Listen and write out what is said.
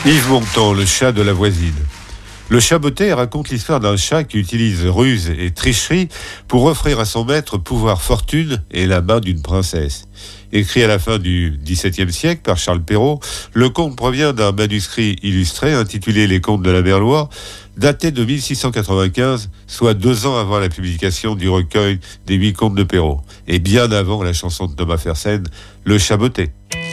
Yves Montand, le chat de la voisine. Le chat botté raconte l'histoire d'un chat qui utilise ruse et tricherie pour offrir à son maître pouvoir, fortune et la main d'une princesse. Écrit à la fin du XVIIe siècle par Charles Perrault, le conte provient d'un manuscrit illustré intitulé Les Contes de la Mer Loire, daté de 1695, soit 2 ans avant la publication du recueil des 8 contes de Perrault, et bien avant la chanson de Thomas Fersen, Le chat botté.